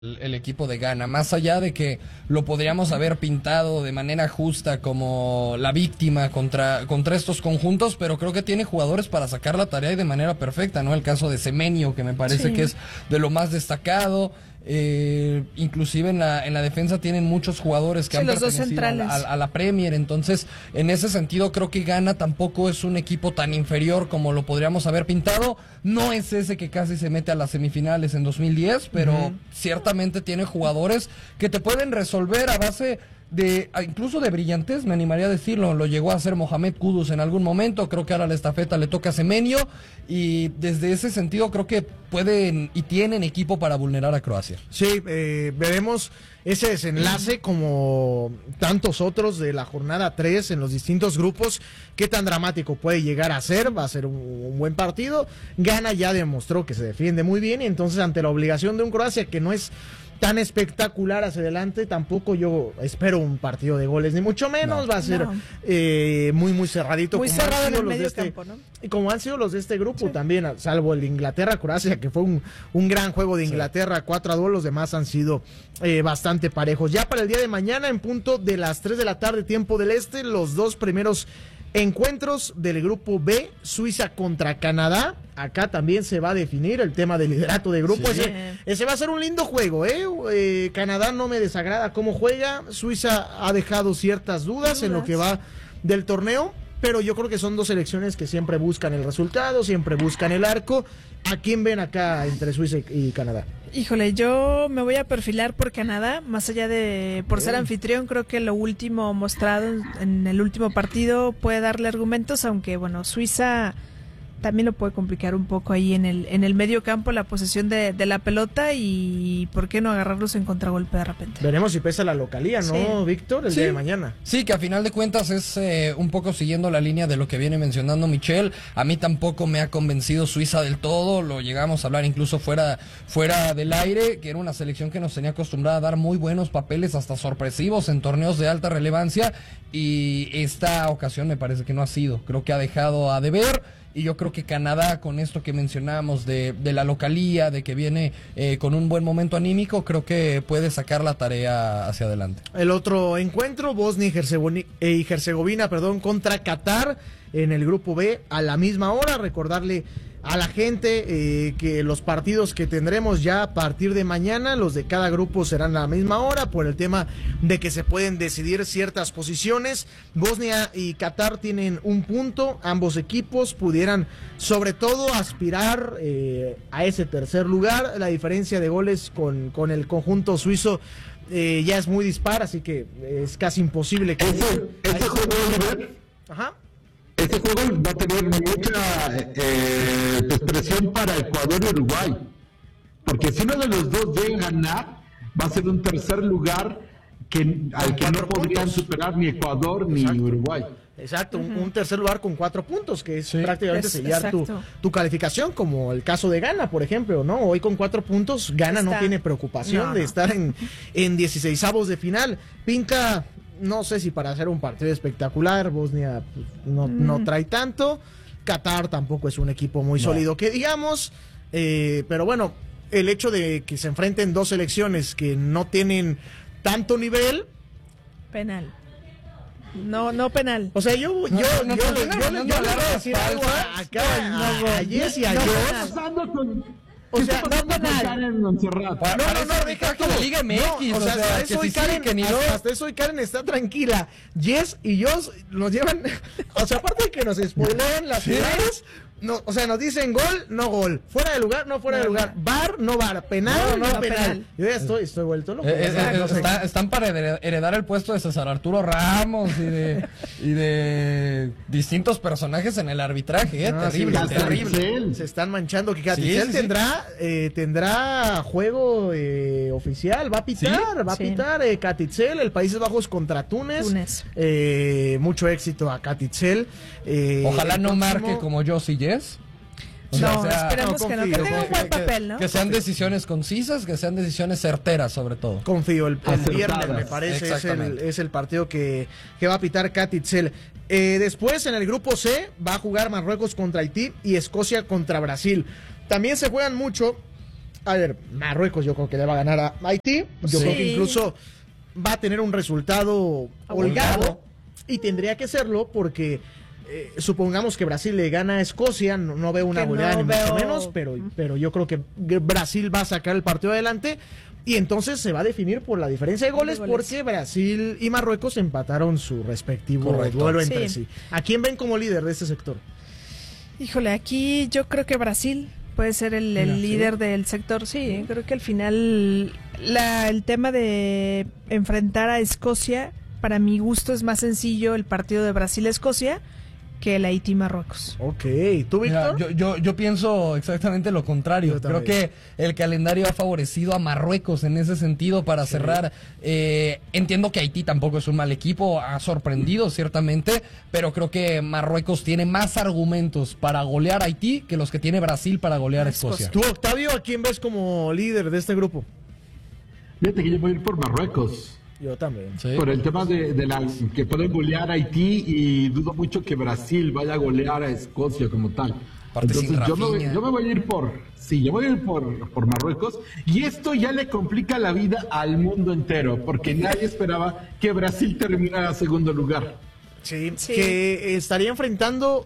el equipo de Ghana, más allá de que lo podríamos haber pintado de manera justa como la víctima contra estos conjuntos, pero creo que tiene jugadores para sacar la tarea y de manera perfecta, ¿no? El caso de Semenyo, que me parece que es de lo más destacado. Inclusive en la defensa tienen muchos jugadores que han pertenecido a la Premier, entonces en ese sentido creo que Ghana tampoco es un equipo tan inferior como lo podríamos haber pintado. No es ese que casi se mete a las semifinales en 2010, pero ciertamente tiene jugadores que te pueden resolver a base incluso de brillantez, me animaría a decirlo. Lo llegó a hacer Mohamed Kudus en algún momento, creo que ahora la estafeta le toca a Semenyo, y desde ese sentido creo que pueden y tienen equipo para vulnerar a Croacia. Sí, veremos ese desenlace como tantos otros de la jornada 3 en los distintos grupos, qué tan dramático puede llegar a ser. Va a ser un buen partido. Ghana ya demostró que se defiende muy bien, y entonces ante la obligación de un Croacia que no es tan espectacular hacia adelante, tampoco yo espero un partido de goles, ni mucho menos. Va a ser muy cerradito, muy como cerrado han sido en el los de medio campo, ¿no? y como han sido los de este grupo también, salvo el Inglaterra-Croacia, que fue un gran juego de Inglaterra, 4-2, los demás han sido bastante parejos. Ya para el día de mañana, en punto de las 3 de la tarde, tiempo del este, los dos primeros encuentros del grupo B, Suiza contra Canadá. Acá también se va a definir el tema del liderato de grupo. Ese va a ser un lindo juego, Canadá no me desagrada cómo juega. Suiza ha dejado ciertas dudas en lo que va del torneo, pero yo creo que son dos selecciones que siempre buscan el resultado, siempre buscan el arco. ¿A quién ven acá entre Suiza y Canadá? Híjole, yo me voy a perfilar por Canadá, más allá de por ser anfitrión. Creo que lo último mostrado en el último partido puede darle argumentos, aunque bueno, Suiza también lo puede complicar un poco ahí en el medio campo, la posesión de la pelota, y por qué no agarrarlos en contragolpe de repente. Veremos si pesa la localía, ¿no, Víctor? El día de mañana. Sí, que a final de cuentas es un poco siguiendo la línea de lo que viene mencionando Michel. A mí tampoco me ha convencido Suiza del todo, lo llegamos a hablar incluso fuera del aire, que era una selección que nos tenía acostumbrada a dar muy buenos papeles, hasta sorpresivos en torneos de alta relevancia, y esta ocasión me parece que no ha sido, creo que ha dejado a deber. Y yo creo que Canadá, con esto que mencionamos de la localía, de que viene con un buen momento anímico, creo que puede sacar la tarea hacia adelante. El otro encuentro, Bosnia y Herzegovina, contra Qatar en el grupo B a la misma hora. Recordarle a la gente que los partidos que tendremos ya a partir de mañana, los de cada grupo serán a la misma hora, por el tema de que se pueden decidir ciertas posiciones. Bosnia y Qatar tienen un punto, ambos equipos pudieran sobre todo aspirar a ese tercer lugar. La diferencia de goles con el conjunto suizo ya es muy dispar, así que es casi imposible que... Ese juego, Ajá. Este juego va a tener mucha presión para Ecuador y Uruguay, porque si uno de los dos llega a ganar, va a ser un tercer lugar al que no podrían superar ni Ecuador ni Uruguay. Exacto, un tercer lugar con 4 puntos, que es prácticamente sellar tu calificación, como el caso de Ghana, por ejemplo, ¿no? Hoy con 4 puntos, Ghana no tiene preocupación de estar en 16avos de final. Pinta... No sé si para hacer un partido espectacular. Bosnia pues, no trae tanto. Qatar tampoco es un equipo muy sólido que digamos. Pero bueno, el hecho de que se enfrenten dos selecciones que no tienen tanto nivel. Penal. No penal. O sea, yo le voy a decir algo acá a Jess y a Josh. O sea, no penal. No, deja que la Liga MX. O sea, hasta eso hoy Karen está tranquila. Jess y yo nos llevan. O sea, aparte de que nos spoilean las finales, o sea, nos dicen gol, no gol. Fuera de lugar, no fuera de lugar. VAR, no VAR. Penal, no penal. Yo ya estoy vuelto loco. Están para heredar el puesto de César Arturo Ramos y de distintos personajes en el arbitraje. Terrible. Se están manchando. Que Catitzel tendrá juego oficial. Va a pitar Catitzel, el Países Bajos contra Túnez. Mucho éxito a Catitzel. Ojalá no marque como yo, si Yes. Esperemos que no, que tenga un buen papel, ¿no? Que sean decisiones concisas, que sean decisiones certeras, sobre todo. Confío, el viernes me parece es el partido que va a pitar Catitzel. Después en el grupo C va a jugar Marruecos contra Haití y Escocia contra Brasil. También se juegan mucho A ver, Marruecos yo creo que le va a ganar a Haití. Yo Sí. creo que incluso va a tener un resultado holgado. Y tendría que serlo porque supongamos que Brasil le gana a Escocia. No veo una Que goleada no ni mucho veo. menos, pero yo creo que Brasil va a sacar el partido adelante. Y entonces se va a definir por la diferencia de goles, porque Brasil y Marruecos empataron su respectivo Correcto. duelo entre Sí. sí. ¿A quién ven como líder de este sector? Híjole, aquí yo creo que Brasil puede ser el Mira, líder del sector. Sí, creo que al final el tema de enfrentar a Escocia, para mi gusto es más sencillo el partido de Brasil-Escocia que el Haití-Marruecos. Ok, ¿tú, Mira, Víctor? yo pienso exactamente lo contrario. Yo Creo también. que el calendario ha favorecido a Marruecos en ese sentido para cerrar. Entiendo que Haití tampoco es un mal equipo, ha sorprendido ciertamente, pero creo que Marruecos tiene más argumentos para golear a Haití que los que tiene Brasil para golear a Escocia. ¿Tú, Octavio, a quién ves como líder de este grupo? Fíjate que yo voy a ir por Marruecos. Yo también. Sí. Por el tema de que pueden golear a Haití y dudo mucho que Brasil vaya a golear a Escocia como tal. Aparte sin Entonces Rafinha. yo me voy a ir por Marruecos, y esto ya le complica la vida al mundo entero, porque nadie esperaba que Brasil terminara segundo lugar. Sí, Sí. que estaría enfrentando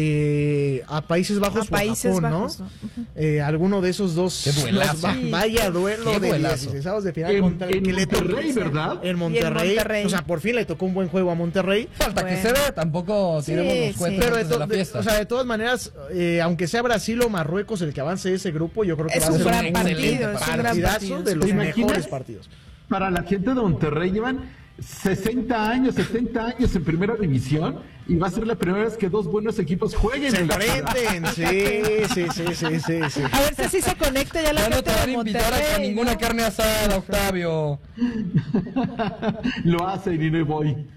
a Países Bajos A Países o Japón, Bajos, ¿no? ¿no? Alguno de esos dos. Qué duelazo. Sí. Vaya duelo Qué de duelazo. 16avos de final En contra el que le tocó. Monterrey, ¿verdad? En Monterrey. Y en Monterrey. O sea, por fin le tocó un buen juego a Monterrey. Falta que Bueno. se vea, tampoco Sí, tiremos los sí. cohetes Pero antes de la fiesta. o sea, de todas maneras, aunque sea Brasil o Marruecos el que avance de ese grupo, yo creo que Es va a un ser gran excelente partido, es un gran partidazo partido. de los ¿Te imaginas? mejores partidos. Para la gente de Monterrey llevan 60 años, 70 años en primera división, y va a ser la primera vez que dos buenos equipos jueguen Se en la ciudad. enfrenten, sí. A ver si así se conecta ya la Ya no gente te van de a invitar a Monterrey, ninguna ¿no? carne asada, Octavio. Lo hacen y no voy.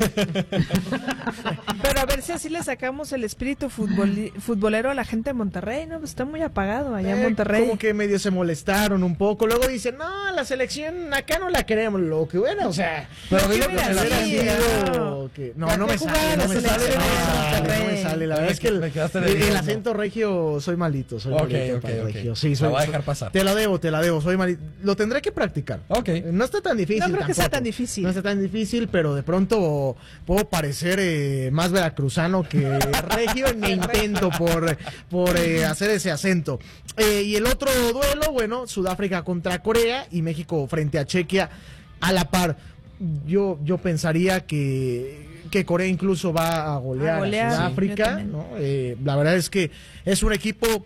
Pero a ver si así le sacamos el espíritu futbolero a la gente de Monterrey, ¿no? Pues está muy apagado allá en Monterrey. Como que medio se molestaron un poco. Luego dicen, no, la selección acá no la queremos. Lo que bueno, o sea. Pero dilo mira, que me la sí, aprendí. no. No, no me jugaba sale, la no me sale. selección de No Monterrey. me sale. La verdad es que Me quedaste el debiendo. acento regio soy malito. Soy Ok, malito ok, para el ok. regio. Sí, La soy, voy a dejar pasar. Te la debo. Soy malito. Lo tendré que practicar. Ok. No está tan difícil. No creo que sea tampoco. tan difícil. No está tan difícil, pero de pronto puedo parecer más veracruzano que regio en mi intento por hacer ese acento. Y el otro duelo, bueno, Sudáfrica contra Corea y México frente a Chequia a la par. Yo pensaría que Corea incluso va a golear a sí, Sudáfrica, yo también. ¿no? La verdad es que es un equipo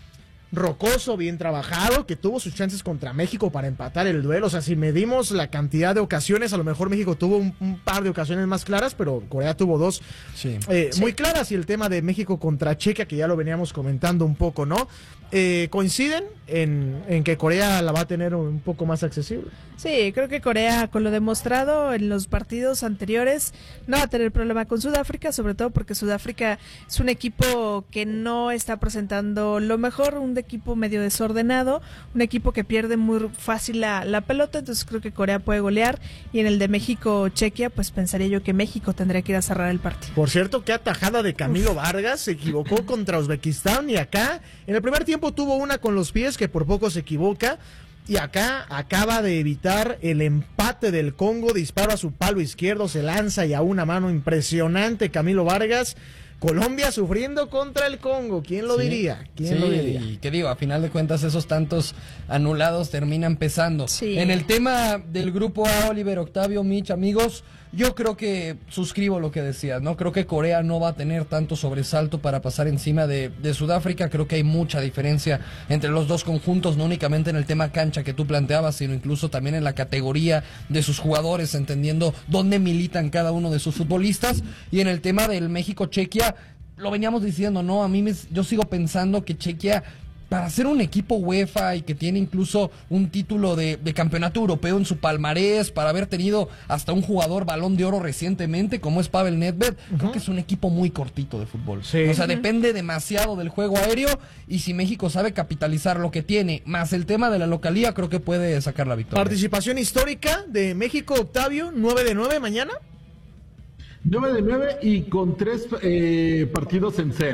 rocoso, bien trabajado, que tuvo sus chances contra México para empatar el duelo. O sea, si medimos la cantidad de ocasiones, a lo mejor México tuvo un par de ocasiones más claras, pero Corea tuvo dos Sí. muy claras. Y el tema de México contra Chequia, que ya lo veníamos comentando un poco, ¿no? Coinciden en que Corea la va a tener un poco más accesible. Sí, creo que Corea, con lo demostrado en los partidos anteriores, no va a tener problema con Sudáfrica, sobre todo porque Sudáfrica es un equipo que no está presentando lo mejor, un equipo medio desordenado, un equipo que pierde muy fácil la pelota, entonces creo que Corea puede golear, y en el de México-Chequia, pues pensaría yo que México tendría que ir a cerrar el partido. Por cierto, qué atajada de Camilo Vargas, se equivocó contra Uzbekistán, y acá en el primer tiempo tuvo una con los pies que por poco se equivoca, y acá acaba de evitar el empate del Congo, disparo a su palo izquierdo, se lanza y a una mano impresionante Camilo Vargas. Colombia sufriendo contra el Congo, ¿quién lo Sí. diría? ¿Quién Sí, lo diría? y qué digo, a final de cuentas esos tantos anulados terminan pesando. Sí. En el tema del grupo A, Oliver, Octavio, Mitch, amigos, yo creo que suscribo lo que decías, ¿no? Creo que Corea no va a tener tanto sobresalto para pasar encima de Sudáfrica. Creo que hay mucha diferencia entre los dos conjuntos, no únicamente en el tema cancha que tú planteabas, sino incluso también en la categoría de sus jugadores, entendiendo dónde militan cada uno de sus futbolistas. Y en el tema del México-Chequia, lo veníamos diciendo, ¿no? Yo sigo pensando que Chequia, para ser un equipo UEFA y que tiene incluso un título de campeonato europeo en su palmarés, para haber tenido hasta un jugador Balón de Oro recientemente, como es Pavel Nedved, creo que es un equipo muy cortito de fútbol. Sí. O sea, depende demasiado del juego aéreo, y si México sabe capitalizar lo que tiene, más el tema de la localía, creo que puede sacar la victoria. Participación histórica de México, Octavio, 9-9 mañana. 9-9 y con 3 partidos en 0.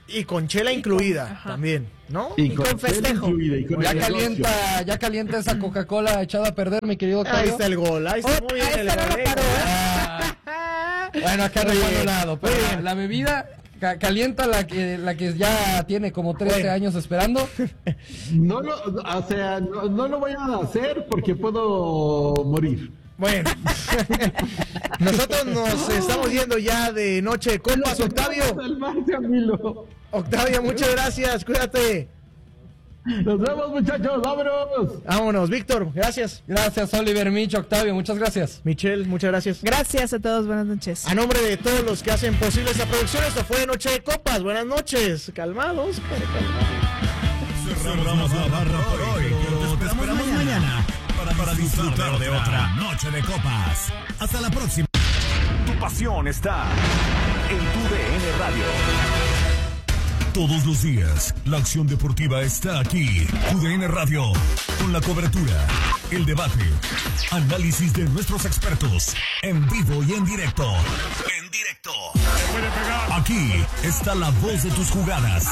Y con chela incluida también, ¿no? Y con festejo. Ya calienta esa Coca-Cola echada a perder, mi querido Octavio. Ahí está el gol, ahí está muy bien el gol. Bueno, acá no hay lado, pero la bebida calienta la que ya tiene como 13 años esperando. No lo voy a hacer porque puedo morir. Bueno, nosotros nos estamos yendo ya de Noche de Copas, Octavio. Octavio, muchas gracias, cuídate. Nos vemos, muchachos, vámonos. Vámonos, Víctor, gracias. Gracias, Oliver, Mitch, Octavio, muchas gracias. Michelle, muchas gracias. Gracias a todos, buenas noches. A nombre de todos los que hacen posible esta producción, esto fue Noche de Copas. Buenas noches, calmados. Cerramos la barra por hoy, pero te esperamos mañana para disfrutar de otra Noche de Copas. Hasta la próxima. Tu pasión está en tu DN Radio. Todos los días, la acción deportiva está aquí. UDN Radio, con la cobertura, el debate, análisis de nuestros expertos, en vivo y en directo. En directo. Aquí está la voz de tus jugadas.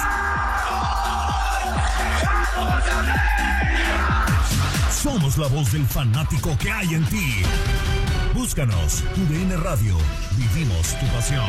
Somos la voz del fanático que hay en ti. Búscanos, UDN Radio. Vivimos tu pasión.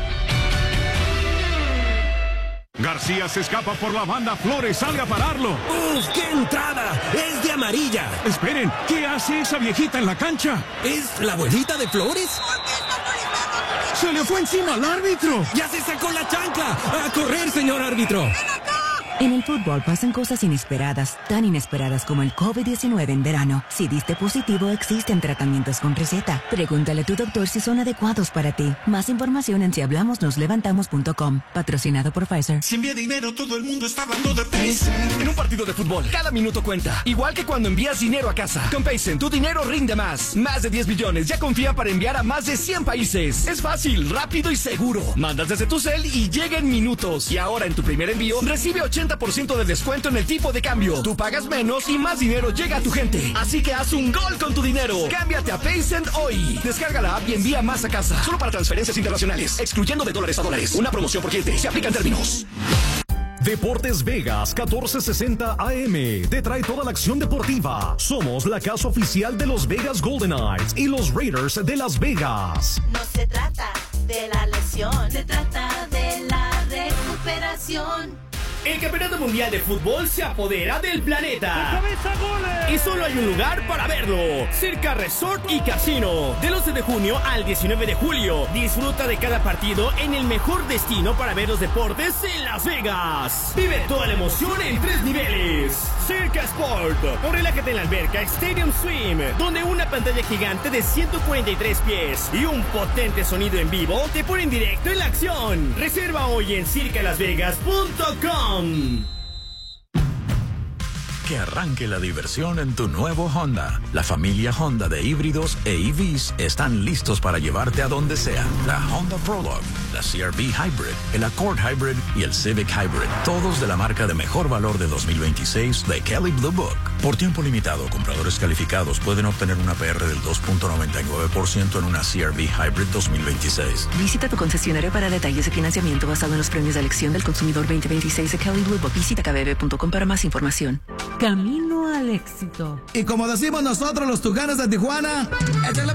García se escapa por la banda, Flores sale a pararlo. ¡Uf, qué entrada! ¡Es de amarilla! Esperen, ¿qué hace esa viejita en la cancha? ¿Es la abuelita de Flores? ¡Se le fue encima al árbitro! ¡Ya se sacó la chancla! ¡A correr, señor árbitro! En el fútbol pasan cosas inesperadas, tan inesperadas como el COVID-19 en verano. Si diste positivo, existen tratamientos con receta. Pregúntale a tu doctor si son adecuados para ti. Más información en sihablamosnoslevantamos.com. Patrocinado por Pfizer. Si envía dinero, todo el mundo está hablando de Paycen. En un partido de fútbol, cada minuto cuenta. Igual que cuando envías dinero a casa. Con Paycen, tu dinero rinde más. Más de 10 millones ya confía para enviar a más de 100 países. Es fácil, rápido y seguro. Mandas desde tu cel y llega en minutos. Y ahora en tu primer envío, recibe 80% de descuento en el tipo de cambio. Tú pagas menos y más dinero llega a tu gente. Así que haz un gol con tu dinero. Cámbiate a Paycen hoy. Descarga la app y envía más a casa. Solo para transferencias internacionales, excluyendo de dólares a dólares. Una promoción por cliente. Se aplican términos. Deportes Vegas 1460 AM te trae toda la acción deportiva. Somos la casa oficial de los Vegas Golden Knights y los Raiders de Las Vegas. No se trata de la lesión, se trata de la recuperación. El Campeonato Mundial de Fútbol se apodera del planeta. Y solo hay un lugar para verlo. Circa Resort y Casino. Del 11 de junio al 19 de julio. Disfruta de cada partido en el mejor destino para ver los deportes en Las Vegas. Vive toda la emoción en 3 niveles. Circa Sport. O relájate en la alberca Stadium Swim, donde una pantalla gigante de 143 pies y un potente sonido en vivo te ponen directo en la acción. Reserva hoy en circalasvegas.com. Que arranque la diversión en tu nuevo Honda. La familia Honda de híbridos e EVs están listos para llevarte a donde sea. La Honda Prologue, la CR-V Hybrid, el Accord Hybrid y el Civic Hybrid. Todos de la marca de mejor valor de 2026 de Kelley Blue Book. Por tiempo limitado, compradores calificados pueden obtener una PR del 2.99% en una CR-V Hybrid 2026. Visita tu concesionario para detalles de financiamiento basado en los premios de elección del consumidor 2026 de Kelley Blue Book. Visita kbb.com para más información. Camino al éxito. Y como decimos nosotros los tucanes de Tijuana, échale